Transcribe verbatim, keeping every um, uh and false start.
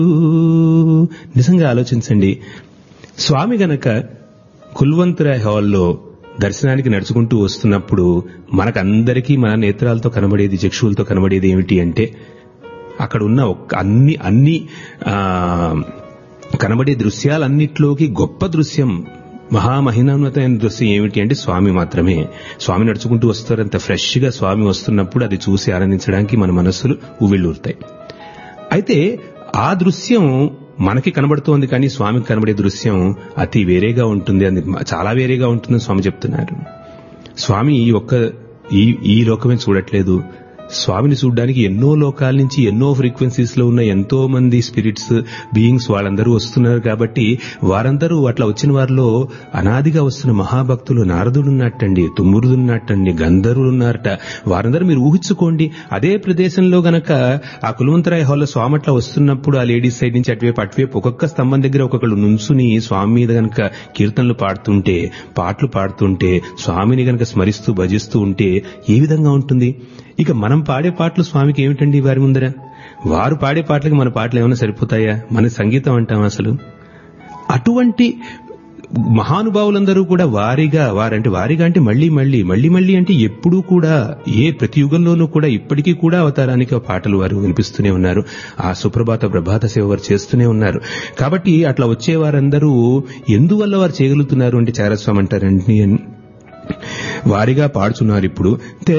నిజంగా ఆలోచించండి. స్వామి గనక కుల్వంతరాయ్ హాల్లో దర్శనానికి నడుచుకుంటూ వస్తున్నప్పుడు మనకందరికీ మన నేత్రాలతో కనబడేది, చక్షువులతో కనబడేది ఏమిటి అంటే అక్కడ ఉన్న ఒక్క అన్ని అన్ని ఆ కనబడే దృశ్యాలన్నిట్లోకి గొప్ప దృశ్యం, మహామహిమోన్నతమైన దృశ్యం ఏమిటి అంటే స్వామి మాత్రమే. స్వామి నడుచుకుంటూ వస్తారు, అంత ఫ్రెష్ గా స్వామి వస్తున్నప్పుడు అది చూసి ఆనందించడానికి మన మనస్సులు ఉవ్విళ్ళూరుతాయి. అయితే ఆ దృశ్యం మనకి కనబడుతోంది, కానీ స్వామికి కనబడే దృశ్యం అతి వేరేగా ఉంటుంది, అది చాలా వేరేగా ఉంటుందని స్వామి చెప్తున్నారు. స్వామి ఈ ఒక్క ఈ ఈ లోకమే చూడట్లేదు. స్వామిని చూడడానికి ఎన్నో లోకాల నుంచి, ఎన్నో ఫ్రీక్వెన్సీస్ లో ఉన్న ఎంతో మంది స్పిరిట్స్ బీయింగ్స్ వాళ్ళందరూ వస్తున్నారు. కాబట్టి వారందరూ అట్లా వచ్చిన వారిలో అనాదిగా వస్తున్న మహాభక్తులు నారదుడున్నట్టండి, తుమ్మురుడున్నట్టండి, గంధర్వులున్నారట. వారందరూ మీరు ఊహించుకోండి. అదే ప్రదేశంలో గనక ఆ కుల్వంతరాయ్ హాల్లో స్వామి అట్లా వస్తున్నప్పుడు ఆ లేడీస్ సైడ్ నుంచి అటువైపు అటువైపు ఒక్కొక్క స్తంభం దగ్గర ఒక్కొక్కళ్ళు నుంచుని స్వామి మీద గనక కీర్తనలు పాడుతుంటే, పాటలు పాడుతుంటే, స్వామిని గనక స్మరిస్తూ భజిస్తూ ఉంటే ఏ విధంగా ఉంటుంది? ఇక మనం పాడే పాటలు స్వామికి ఏమిటండి వారి ముందర? వారు పాడే పాటలకు మన పాటలు ఏమైనా సరిపోతాయా? మన సంగీతం అంటాం అసలు? అటువంటి మహానుభావులందరూ కూడా వారిగా, వారంటే వారిగా అంటే మళ్లీ మళ్లీ మళ్లీ మళ్లీ అంటే ఎప్పుడూ కూడా, ఏ ప్రతి యుగంలోనూ కూడా ఇప్పటికీ కూడా అవతారానికి ఆ పాటలు వారు వినిపిస్తూనే ఉన్నారు. ఆ సుప్రభాత ప్రభాత సేవ వారు చేస్తూనే ఉన్నారు. కాబట్టి అట్లా వచ్చే వారందరూ ఎందువల్ల వారు చేయగలుగుతున్నారు అంటే చారస్వామి అంటారండి, వారిగా పాడుతున్నారు. ఇప్పుడు